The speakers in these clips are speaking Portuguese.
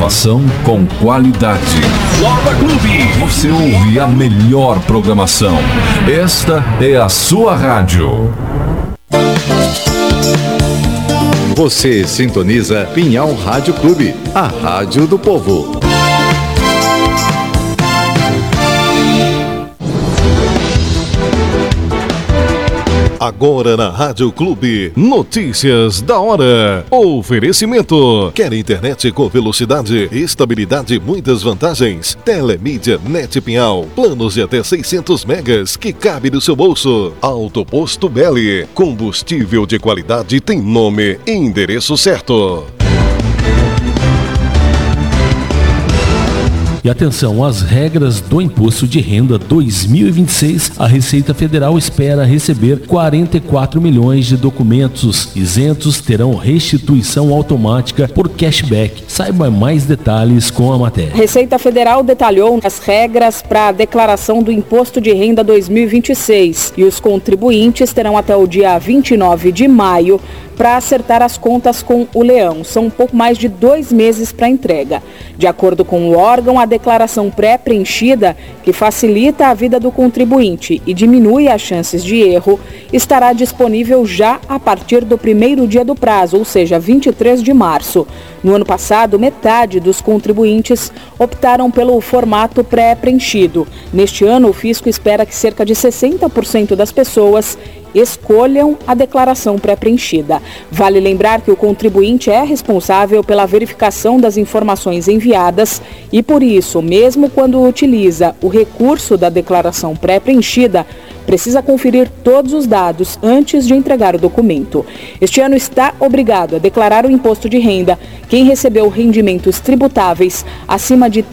Inovação com qualidade. Nova Clube. Você ouve a melhor programação. Esta é a sua rádio. Você sintoniza Pinhal Rádio Clube, a rádio do povo. Agora na Rádio Clube, notícias da hora. Oferecimento. Quer internet com velocidade, estabilidade e muitas vantagens? Telemídia Net Pinhal. Planos de até 600 megas que cabe no seu bolso. Autoposto Belli. Combustível de qualidade tem nome e endereço certo. E atenção, as regras do Imposto de Renda 2026, a Receita Federal espera receber 44 milhões de documentos. Isentos terão restituição automática por cashback. Saiba mais detalhes com a matéria. A Receita Federal detalhou as regras para a declaração do Imposto de Renda 2026 e os contribuintes terão até o dia 29 de maio para acertar as contas com o leão. São um pouco mais de 2 meses para entrega. De acordo com o órgão, a declaração pré-preenchida, que facilita a vida do contribuinte e diminui as chances de erro, estará disponível já a partir do primeiro dia do prazo, ou seja, 23 de março. No ano passado, metade dos contribuintes optaram pelo formato pré-preenchido. Neste ano, o fisco espera que cerca de 60% das pessoas escolham a declaração pré-preenchida. Vale lembrar que o contribuinte é responsável pela verificação das informações enviadas e, por isso, mesmo quando utiliza o recurso da declaração pré-preenchida, precisa conferir todos os dados antes de entregar o documento. Este ano está obrigado a declarar o imposto de renda quem recebeu rendimentos tributáveis acima de R$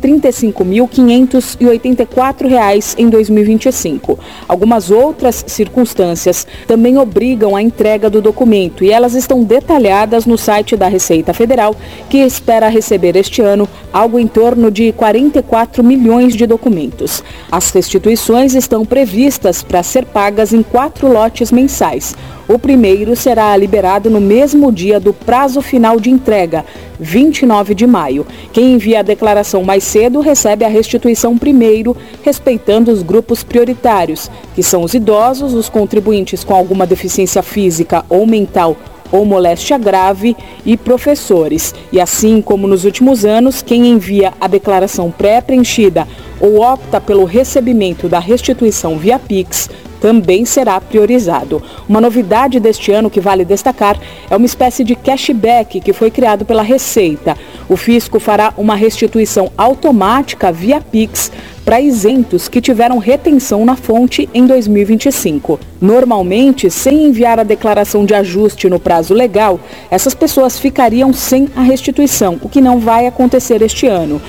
35.584 em 2025. Algumas outras circunstâncias também obrigam a entrega do documento e elas estão detalhadas no site da Receita Federal, que espera receber este ano algo em torno de 44 milhões de documentos. As restituições estão previstas para ser pagas em 4 lotes mensais. O primeiro será liberado no mesmo dia do prazo final de entrega, 29 de maio. Quem envia a declaração mais cedo recebe a restituição primeiro, respeitando os grupos prioritários, que são os idosos, os contribuintes com alguma deficiência física ou mental ou moléstia grave e professores. E assim como nos últimos anos, quem envia a declaração pré-preenchida ou opta pelo recebimento da restituição via Pix também será priorizado. Uma novidade deste ano que vale destacar é uma espécie de cashback que foi criado pela Receita. O fisco fará uma restituição automática via Pix para isentos que tiveram retenção na fonte em 2025. Normalmente, sem enviar a declaração de ajuste no prazo legal, essas pessoas ficariam sem a restituição, o que não vai acontecer este ano.